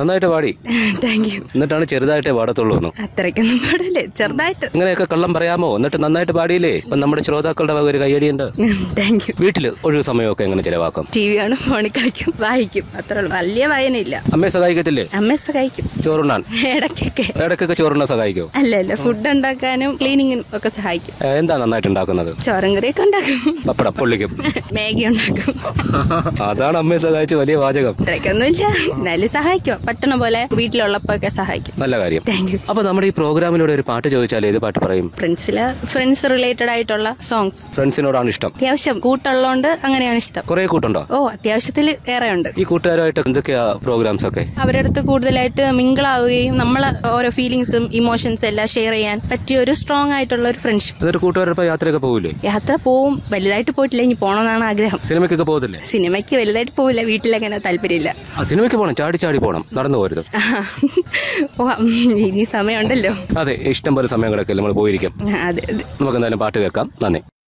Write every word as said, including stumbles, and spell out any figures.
നന്നായിട്ട് പാടി. Thank you. എന്നിട്ടാണ് ചെറുതായിട്ടേ പാടത്തുള്ളൂ. അത്രയ്ക്കൊന്നും പാടില്ലേ, ചെറുതായിട്ട്. അങ്ങനെയൊക്കെ കള്ളം പറയാമോ? എന്നിട്ട് നന്നായിട്ട് പാടിയില്ലേ? ഇപ്പൊ നമ്മുടെ ശ്രോതാക്കളുടെ വക ഒരു കയ്യടിയുണ്ട്. Thank you. വീട്ടില് ഒഴിവ് സമയമൊക്കെ എങ്ങനെ ചെലവാക്കും? ടി വി ആണ്, ഫോണിൽ കളിക്കും, വായിക്കും, അത്ര വലിയ വായനയില്ല. അമ്മയെ സഹായിക്കത്തില്ലേ? അമ്മയെ സഹായിക്കും ചോറുണ്ണാൻ. ഇടയ്ക്കൊക്കെ. ഇടയ്ക്കൊക്കെ ചോറുണ്ണാൻ സഹായിക്കും? അല്ല അല്ല, ഫുഡ് ഉണ്ടാക്കാനും ക്ലീനിങ്ങിനും ഒക്കെ സഹായിക്കും. എന്താ നന്നായിട്ട് ഉണ്ടാക്കുന്നത്? ചോറും കറിയൊക്കെ ഉണ്ടാക്കും. പപ്പടം പൊള്ളിക്കും. മാഗി ഉണ്ടാക്കും. അതാണ് അമ്മയെ സഹായിച്ച വലിയ വാചകം. അത്രയ്ക്കൊന്നുമില്ല, എന്നാലും സഹായിക്കും, പറ്റണ പോലെ വീട്ടിലുള്ളപ്പോ ഒക്കെ സഹായിക്കും. നല്ല കാര്യം. Thank you. അപ്പൊ നമ്മുടെ ഈ പ്രോഗ്രാമിലൂടെ ഒരു പാട്ട് ചോദിച്ചാൽ ഏത് പാട്ട് പറയും? ഫ്രണ്ട്സില് ഫ്രണ്ട്സ് റിലേറ്റഡ് ആയിട്ടുള്ള സോങ്സ്. ഫ്രണ്ട്സിനോടാണ് ഇഷ്ടം? അത്യാവശ്യം കൂട്ടുള്ളതുകൊണ്ട് അങ്ങനെയാണ് ഇഷ്ടം. കുറെ കൂട്ടുണ്ടോ? ഓ, അത്യാവശ്യത്തിൽ ഏറെ ഉണ്ട്. ഈ കൂട്ടുകാരുമായിട്ട് എന്തൊക്കെയാ പ്രോഗ്രാംസ് ഒക്കെ? അവരുടെ അടുത്ത് കൂടുതലായിട്ട് മിങ്കിളാവുകയും നമ്മളെ ഓരോ ഫീലിംഗ്സും ഇമോഷൻസും എല്ലാം ഷെയർ ചെയ്യാൻ പറ്റിയ ഒരു സ്ട്രോങ് ആയിട്ടുള്ള ഒരു ഫ്രണ്ട്ഷിപ്പ്. എന്നിട്ട് കൂട്ടുകാരൊപ്പം യാത്രയൊക്കെ പോകില്ലേ? യാത്ര പോവും, വലുതായിട്ട് പോയിട്ടില്ല, ഇനി പോകണമെന്നാണ് ആഗ്രഹം. സിനിമയ്ക്കൊക്കെ പോകത്തില്ലേ? സിനിമയ്ക്ക് വലുതായിട്ട് പോവില്ല, വീട്ടിലങ്ങനെ താല്പര്യമില്ല. സിനിമയ്ക്ക് പോകണം, ചാടി ചാടി പോകണം, നടന്നു പോരുത്. ഇനി സമയമുണ്ടല്ലോ. അതെ, ഇഷ്ടം പോലെ സമയം കിടക്കല്ലേ, നമ്മൾ പോയിരിക്കും. അതെ അതെ. നമുക്ക് എന്തായാലും പാട്ട് കേൾക്കാം. നന്ദി.